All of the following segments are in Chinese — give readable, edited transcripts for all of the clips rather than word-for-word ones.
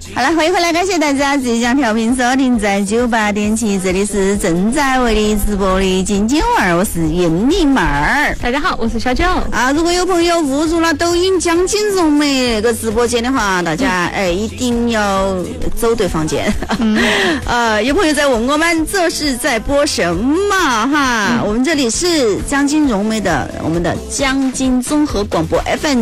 好了，欢迎回来，感谢大家即将调频收听在98.7，这里是正在为你直播的金金味，我是严丽妹儿。 大家好，我是小九。 如果有朋友误入了抖音江金荣美那个直播间的话，大家一定要走对房间。有朋友在问我们这是在播什么哈？我们这里是江金荣美的我们的江金综合广播 FM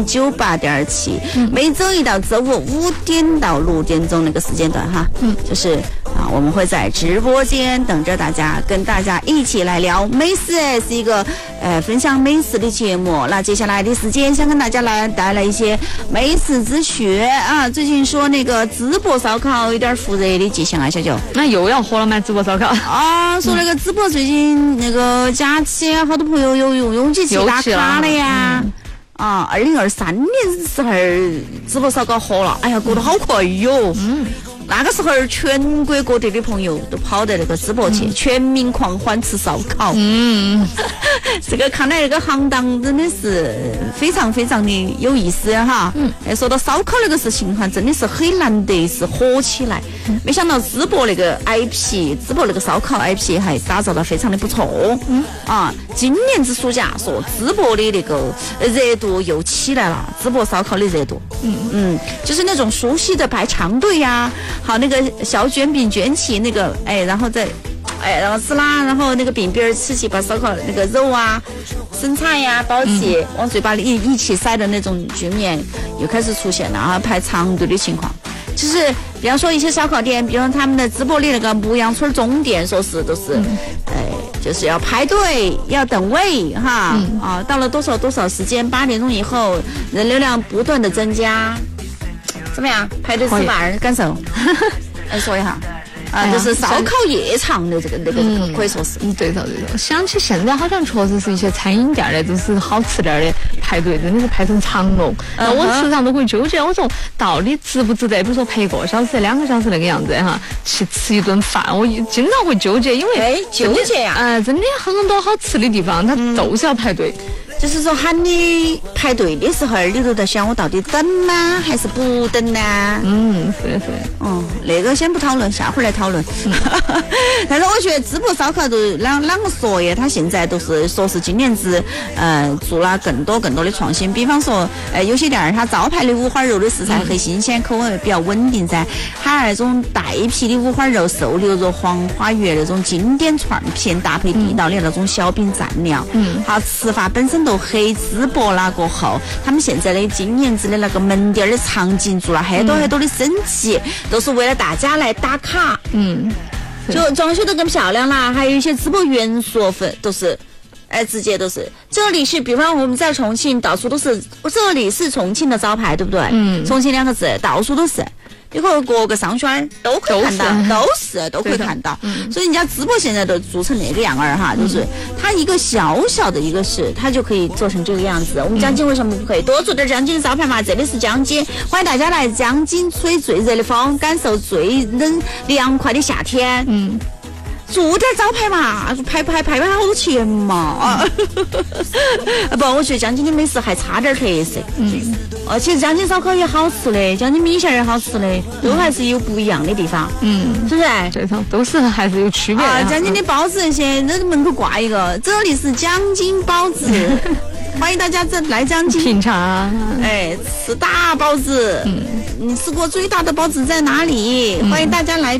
98.7，每周一到周五5点到6点钟那个时间段哈，就是我们会在直播间等着大家，跟大家一起来聊美食，是一个分享美食的节目。那接下来的时间，想跟大家来带来一些美食之学啊。最近说那个淄博烧烤有点复热的迹象啊，小九。 那又要火了吗？淄博烧烤啊，说那个淄博最近那个假期啊，好多朋友有拥挤去打卡了呀。2023年时候淄博烧烤火了，哎呀，过得好快哟。那个时候全国各地的朋友都跑到那个淄博去，全民狂欢吃烧烤。这个看来那个行当真的是非常非常的有意思哈。说到烧烤那个事情哈，真的是很难得是火起来。没想到淄博那个 IP， 淄博那个烧烤 IP 还打造得非常的不错。今年子暑假说淄博的那个热度又起来了，淄博烧烤的热度。就是那种熟悉的排长队呀。好，那个小卷饼卷起那个，然后再，然后撕拉，然后那个饼边吃起，把烧烤那个肉啊、生菜呀包起，往嘴巴里一起塞的那种局面又开始出现了啊，排长队的情况。就是比方说一些烧烤店，比如他们的淄博的那个牧羊村总店，说是都是，就是要排队要等位哈，到了多少时间，8点钟以后人流量不断的增加。怎么样？排队吃饭感受？来说一下就是烧烤夜场的这个可以说是。 对头。想起现在好像确实是一些餐饮店的，就是好吃点的排队真的是排成长龙。我时常都会纠结，我说到底值不值得？比如说排1个小时、2个小时那个样子哈，去吃一顿饭，我经常会纠结，因为纠结呀。 真的很多好吃的地方，它都是要排队。 就是说喊你排队的时候，你都在想我到底等吗还是不等呢？ 是。 那个先不讨论，下会儿来讨论。但是我觉得淄博烧烤都啷个说呀？他现在都是说是今年子做了更多的创新，比方说有些店它招牌的五花肉的食材很新鲜，口味比较稳定噻。还有那种带皮的五花肉、瘦牛肉、黄花鱼那种经典串片，搭配地道的那种小饼蘸料。好，吃法本身都很淄博了。过后他们现在的今年子的那个门店的场景做了很多的升级，都是为了大家来打卡。就装修得更漂亮啦，还有一些淄博元素都是直接都是。这里是比方我们在重庆到处都是，这里是重庆的招牌，对不对？重庆2个字到处都是。你可各个商圈都可以看到，都可以看到。所以人家淄博现在都做成那个样儿哈，就是它一个小小的一个市，它就可以做成这个样子。我们江津为什么不可以多做点江津的招牌嘛？这里是江津，欢迎大家来江津吹最热的风，感受最凉快的夏天。做点招牌嘛，排好多钱嘛。不，我觉得江津的美食还差点特色。其实江津烧烤也好吃的，江津米线也好吃的，都还是有不一样的地方。是不是？ 对头，都是还是有区别的。 江津的包子那些，那门口挂一个，这里是江津包子。欢迎大家来江津品尝， 吃大包子。你吃过最大的包子在哪里？欢迎大家来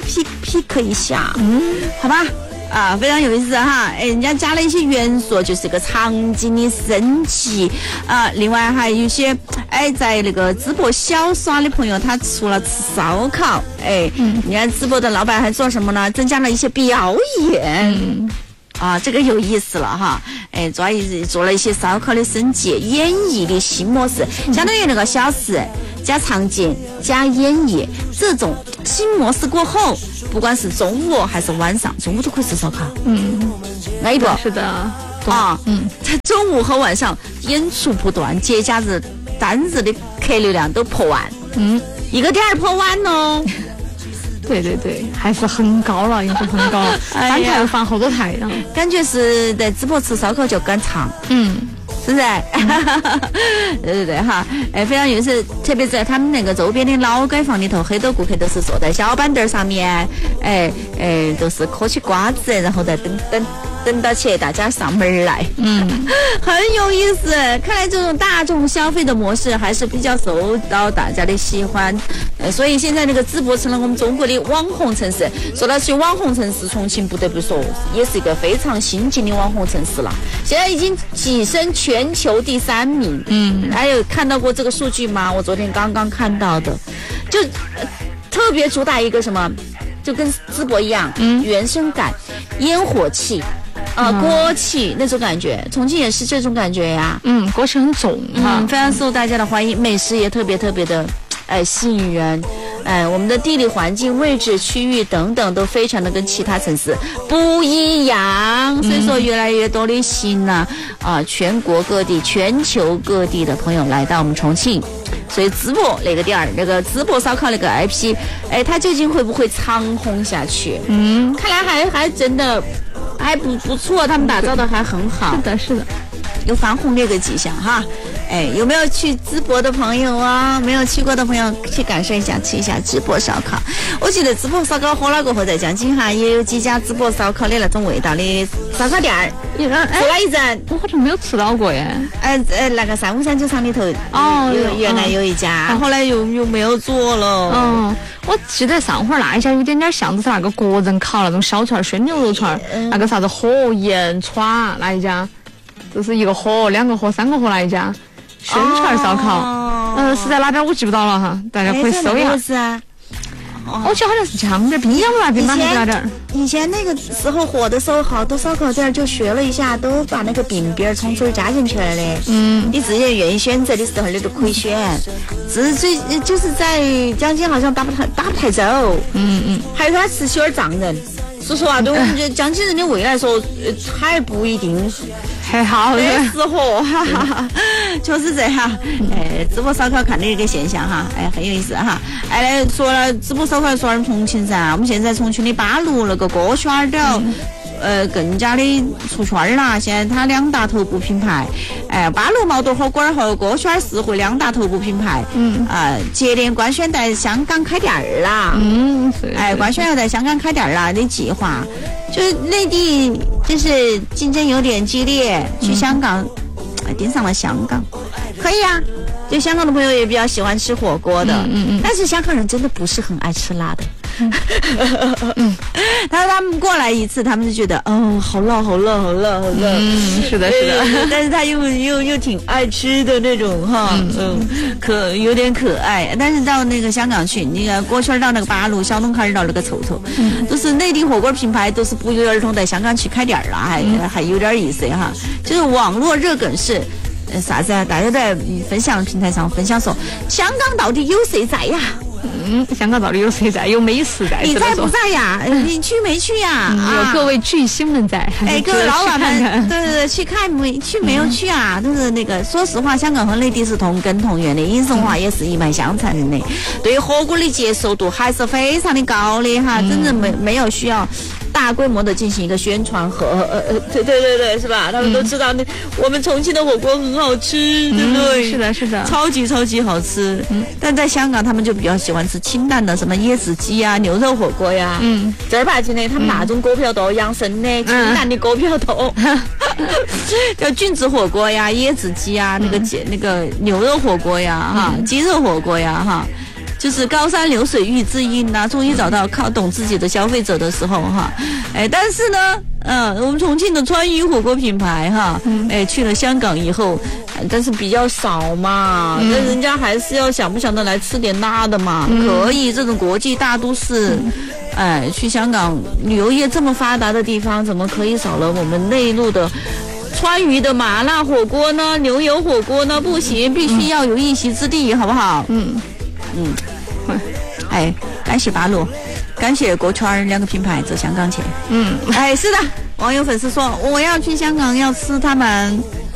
pick 一下。好吧。非常有意思哈，人家加了一些元素，就是个场景的升级另外还有一些在那个淄博小耍的朋友，他除了吃烧烤，你看淄博的老板还做什么呢？增加了一些表演。这个有意思了哈，做了一些烧烤的升级，演绎的新模式，相当于那个小时加场景加演绎这种新模式过后，不管是中午还是晚上，中午都可以吃烧烤。来一波。 是的。 在中午和晚上演出不断，节假日单日的客流量都破万。一个点儿破万哦。 对，还是很高了，已经很高了。翻台又翻好多台了， 感觉是在淄博吃烧烤就赶场。 是不是？对哈，非常有意思，特别在他们那个周边的老街坊里头，很多顾客都是坐在小板凳上面，都是嗑起瓜子，然后再等到起大家上门来，很有意思。看来这种大众消费的模式还是比较受到大家的喜欢，所以现在那个淄博成了我们中国的网红城市。说到起网红城市，重庆不得不说也是一个非常新晋的网红城市了，现在已经跻身全球第3名。还有看到过这个数据吗？我昨天刚刚看到的，就特别主打一个什么，就跟淄博一样，原生感，烟火气。锅气那种感觉，重庆也是这种感觉呀。 锅气很重非常受大家的欢迎，美食也特别的吸引人。我们的地理环境、位置、区域等等都非常的跟其他城市不一样，所以说越来越多的吸引了全国各地、全球各地的朋友来到我们重庆。所以淄博那个点儿，那个淄博烧烤那个 IP， 它究竟会不会长红下去？看来还真的还不错，他们打造的还很好。 是的， 有翻红的一个迹象哈。有没有去淄博的朋友啊？没有去过的朋友去感受一下，吃一下淄博烧烤。我记得淄博烧烤火了过后，在江津哈也有几家淄博烧烤的那种味道的烧烤店儿。出来一阵， 我好像没有吃到过耶。 那个353酒厂里头原来有一家，后来又没有做了。 我记得上会儿那一家有点像是那个国人烤那种小串鲜牛肉串，那个啥子火盐串那一家，就是1个火、2个火、3个火那一家。宣传烧烤，是在哪边我记不到了哈，大家可以搜一下。我记得好像是江边滨江路那边吧，还是哪点？ 以前那个时候火的时候，好多烧烤店就学了一下，都把那个饼边葱水加进去了的。你自己愿意选择的时候，你都可以选。就是在江津好像打不太走。还有他吃有点胀人。说实话，对我们觉得江津人的胃来说，还不一定还好的适合，确实这样。淄博烧烤看的一个现象哈，很有意思哈。说了淄博烧烤，说了重庆噻，我们现在重庆的八路那个锅圈儿都更加的出圈了。现在它2大头部品牌，八路毛肚火锅和锅圈4回2大头部品牌。接连官宣在香港开店儿啦。官宣要在香港开店儿啦的计划，就是内地就是竞争有点激烈，去香港，盯上了香港，可以啊。就香港的朋友也比较喜欢吃火锅的，但是香港人真的不是很爱吃辣的。他们过来一次，他们就觉得好辣。 是的。 但是他又挺爱吃的那种哈，有点可爱。但是到那个香港去，那个锅圈到那个八路，小龙坎到那个臭，都是内地火锅品牌，都是不约而同在香港去开店了，还有点意思哈。就是网络热梗是。啥子啊？大家在分享平台上分享说，香港到底有谁在呀？ 香港到底有谁在？有美食在？ 你在不在呀？你去没去呀？ 有各位巨星们在。 各位老板们，对，去看没有去啊？就是那个，说实话，香港和内地是同根同源的，饮食文化也是一脉相承的。对于火锅的接受度还是非常的高的哈，真正没有需要大规模的进行一个宣传和对，是吧？他们都知道我们重庆的火锅很好吃，对不对？ 是的， 超级好吃。但在香港他们就比较喜欢吃清淡的，什么椰子鸡啊、牛肉火锅呀。正儿八经的，他们那种锅票多，养生的清淡的锅票多，叫菌子火锅呀、椰子鸡啊、那个牛肉火锅呀、鸡肉火锅呀哈。就是高山流水遇知音呐，终于找到靠懂自己的消费者的时候哈，但是呢，我们重庆的川渝火锅品牌哈，去了香港以后，但是比较少嘛，那人家还是要想不想得来吃点辣的嘛，可以这种国际大都市，去香港旅游业这么发达的地方，怎么可以少了我们内陆的川渝的麻辣火锅呢？牛油火锅呢？不行，必须要有一席之地，好不好？感谢八路，感谢锅圈2个品牌走香港去。是的，网友粉丝说我要去香港要吃他们